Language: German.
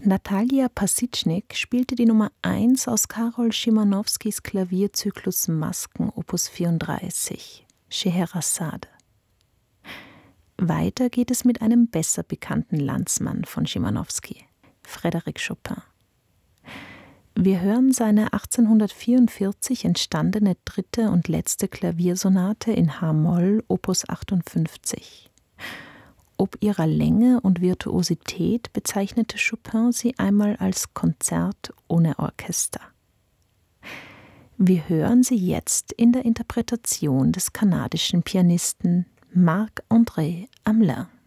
Natalia Pasitschnik spielte die Nummer 1 aus Karol Szymanowskis Klavierzyklus Masken Opus 34, Scheherazade. Weiter geht es mit einem besser bekannten Landsmann von Szymanowski, Frédéric Chopin. Wir hören seine 1844 entstandene dritte und letzte Klaviersonate in H-Moll Opus 58. Ob ihrer Länge und Virtuosität bezeichnete Chopin sie einmal als Konzert ohne Orchester. Wir hören sie jetzt in der Interpretation des kanadischen Pianisten Marc-André Hamelin.